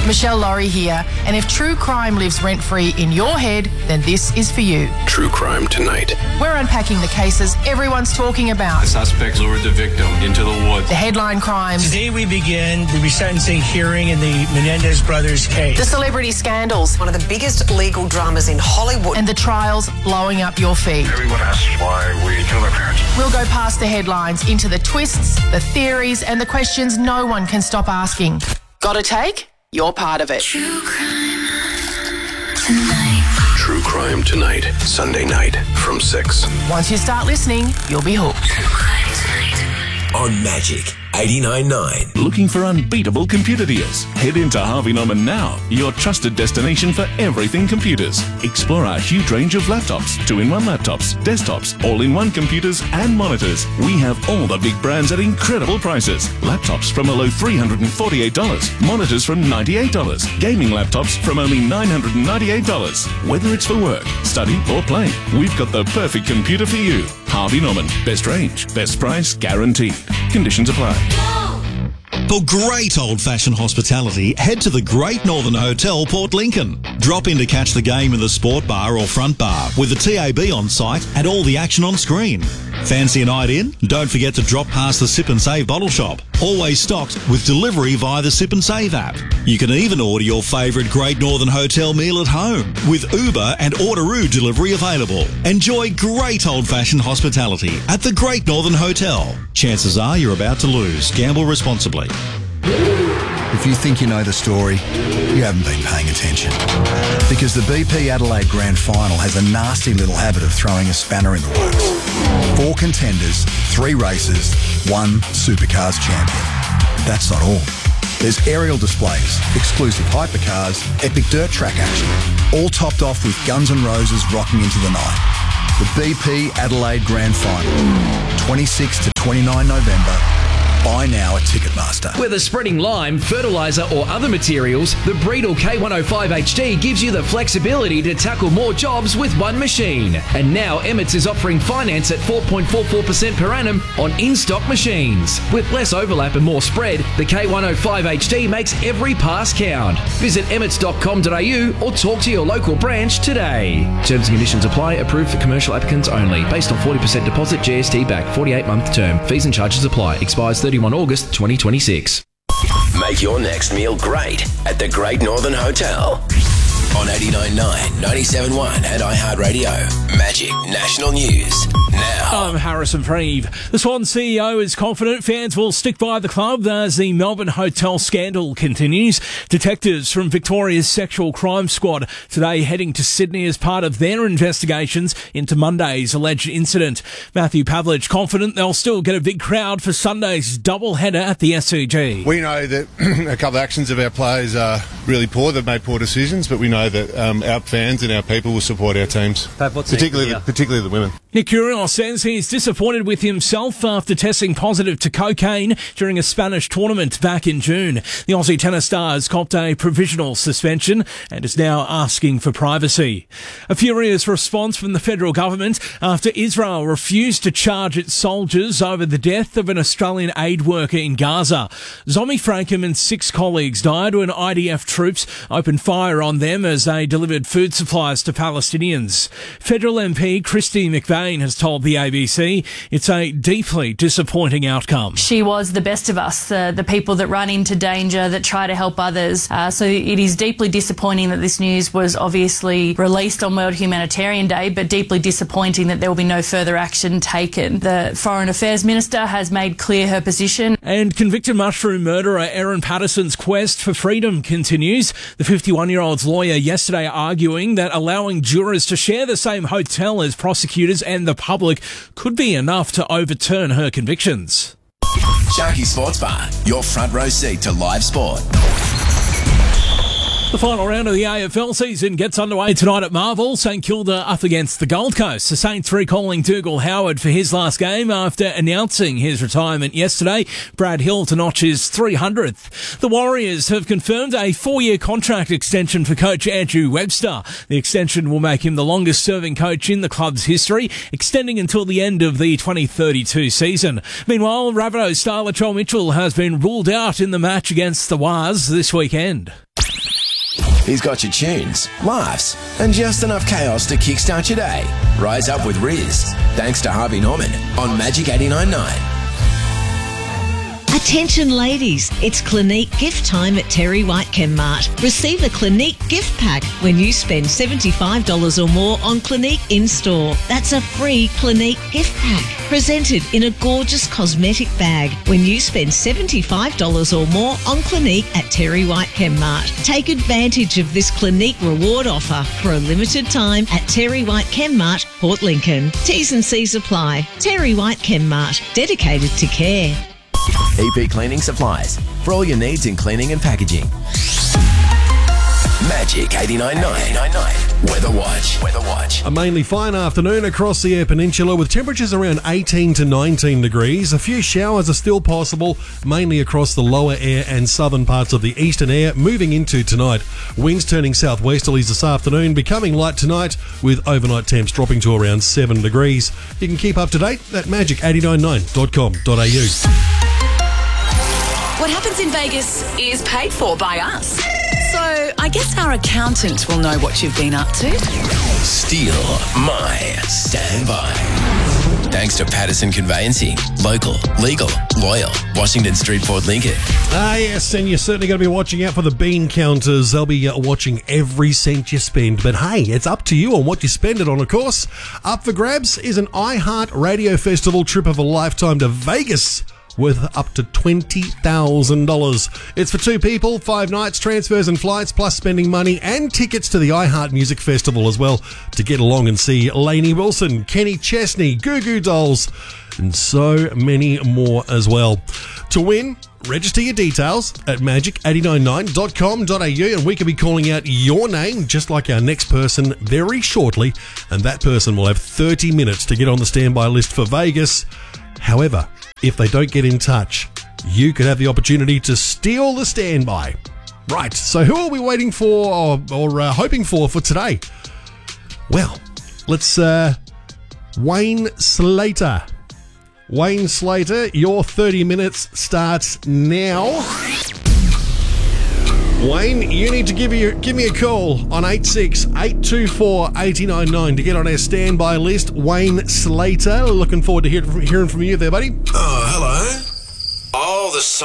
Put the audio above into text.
Michelle Laurie here, and if true crime lives rent-free in your head, then this is for you. True Crime Tonight. We're unpacking the cases everyone's talking about. The suspects lured the victim into the woods. The headline crimes. Today we begin the resentencing hearing in the Menendez brothers case. The celebrity scandals. One of the biggest legal dramas in Hollywood. And the trials blowing up your feed. Everyone asks why we kill our parents. We'll go past the headlines into the twists, the theories, and the questions no one can stop asking. Got a take? You're part of it. True Crime Tonight. Sunday night from 6. Once you start listening, you'll be hooked. On Magic 89.9. Looking for unbeatable computer deals? Head into Harvey Norman now, your trusted destination for everything computers. Explore our huge range of laptops, 2-in-1 laptops, desktops, all-in-one computers and monitors. We have all the big brands at incredible prices. Laptops from a low $348, monitors from $98, gaming laptops from only $998. Whether it's for work, study or play, we've got the perfect computer for you. Harvey Norman. Best range, best price, guaranteed. Conditions apply. For great old-fashioned hospitality, head to the Great Northern Hotel, Port Lincoln. Drop in to catch the game in the sport bar or front bar with the TAB on site and all the action on screen. Fancy a night in? Don't forget to drop past the Sip and Save bottle shop. Always stocked with delivery via the Sip and Save app. You can even order your favourite Great Northern Hotel meal at home with Uber and Orderoo delivery available. Enjoy great old-fashioned hospitality at the Great Northern Hotel. Chances are you're about to lose. Gamble responsibly. If you think you know the story, you haven't been paying attention. Because the BP Adelaide Grand Final has a nasty little habit of throwing a spanner in the works. 4 contenders, 3 races, 1 Supercars champion. That's not all. There's aerial displays, exclusive hypercars, epic dirt track action, all topped off with Guns N' Roses rocking into the night. The BP Adelaide Grand Final, 26 to 29 November. Buy now at Ticketmaster. Whether spreading lime, fertiliser or other materials, the Breedle K105 HD gives you the flexibility to tackle more jobs with one machine. And now Emmets is offering finance at 4.44% per annum on in-stock machines. With less overlap and more spread, the K105 HD makes every pass count. Visit emmets.com.au or talk to your local branch today. Terms and conditions apply. Approved for commercial applicants only. Based on 40% deposit, GST back, 48-month term. Fees and charges apply. Expires 31 August 2026. Make your next meal great at the Great Northern Hotel. On 89.9, 97.1 and iHeartRadio. Magic National News. Now. I'm Harrison Preeve. The Swan CEO is confident fans will stick by the club as the Melbourne hotel scandal continues. Detectives from Victoria's Sexual Crime Squad today heading to Sydney as part of their investigations into Monday's alleged incident. Matthew Pavlich confident they'll still get a big crowd for Sunday's doubleheader at the SCG. We know that a couple of actions of our players are really poor. They've made poor decisions, but we know that our fans and our people will support our teams, particularly the women. Nick Kyrgios says he's disappointed with himself after testing positive to cocaine during a Spanish tournament back in June. The Aussie tennis star has copped a provisional suspension and is now asking for privacy. A furious response from the federal government after Israel refused to charge its soldiers over the death of an Australian aid worker in Gaza. Zombie Frankham and 6 colleagues died when IDF troops opened fire on them as they delivered food supplies to Palestinians. Federal MP Christy McVeigh has told the ABC it's a deeply disappointing outcome. She was the best of us, the people that run into danger, that try to help others. So it is deeply disappointing that this news was obviously released on World Humanitarian Day, but deeply disappointing that there will be no further action taken. The Foreign Affairs Minister has made clear her position. And convicted mushroom murderer Erin Patterson's quest for freedom continues. The 51-year-old's lawyer yesterday arguing that allowing jurors to share the same hotel as prosecutors and the public could be enough to overturn her convictions. Sharky Sports Bar, your front row seat to live sport. The final round of the AFL season gets underway tonight at Marvel. St Kilda up against the Gold Coast. The Saints recalling Dougal Howard for his last game after announcing his retirement yesterday. Brad Hill to notch his 300th. The Warriors have confirmed a 4-year contract extension for coach Andrew Webster. The extension will make him the longest serving coach in the club's history, extending until the end of the 2032 season. Meanwhile, Rabbitohs star Latrell Mitchell has been ruled out in the match against the Wars this weekend. He's got your tunes, laughs, and just enough chaos to kickstart your day. Rise up with Riz, thanks to Harvey Norman on Magic 89.9. Attention ladies, it's Clinique gift time at Terry White Chemmart. Receive a Clinique gift pack when you spend $75 or more on Clinique in-store. That's a free Clinique gift pack, presented in a gorgeous cosmetic bag when you spend $75 or more on Clinique at Terry White Chemmart. Take advantage of this Clinique reward offer for a limited time at Terry White Chemmart, Port Lincoln. T's and C's apply. Terry White Chemmart, dedicated to care. EP Cleaning Supplies, for all your needs in cleaning and packaging. Magic 89.9. Weather Watch. A mainly fine afternoon across the Eyre Peninsula with temperatures around 18 to 19 degrees. A few showers are still possible, mainly across the lower Eyre and southern parts of the eastern Eyre, moving into tonight. Winds turning southwesterlies this afternoon, becoming light tonight, with overnight temps dropping to around 7 degrees. You can keep up to date at magic899.com.au. What happens in Vegas is paid for by us. So I guess our accountant will know what you've been up to. Steal my standby. Thanks to Patterson Conveyancing. Local, legal, loyal. Washington Street, Port Lincoln. Yes, and you're certainly going to be watching out for the bean counters. They'll be watching every cent you spend. But hey, it's up to you on what you spend it on, of course. Up for grabs is an iHeart Radio Festival trip of a lifetime to Vegas, worth up to $20,000. It's for 2 people, 5 nights, transfers and flights, plus spending money and tickets to the iHeart Music Festival as well, to get along and see Lainey Wilson, Kenny Chesney, Goo Goo Dolls, and so many more as well. To win, register your details at magic899.com.au and we can be calling out your name, just like our next person, very shortly, and that person will have 30 minutes to get on the standby list for Vegas. However, if they don't get in touch, you could have the opportunity to steal the standby. Right, so who are we waiting for or hoping for today? Well, let's Wayne Slater. Wayne Slater, your 30 minutes starts now. Wayne, you need to give me a call on 86-824-899 to get on our standby list. Wayne Slater, looking forward to hearing from you there, buddy. Oh, hello. Oh, the